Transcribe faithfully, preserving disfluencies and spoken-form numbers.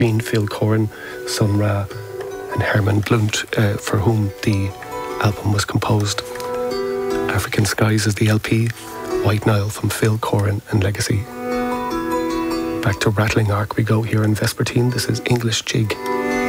Bean, Phil Coran, Sun Ra and Herman Blunt, uh, for whom the album was composed. African Skies is the L P, White Nile from Phil Coran and Legacy. Back to Rattling Ark we go here in Vespertine. This is English Jig.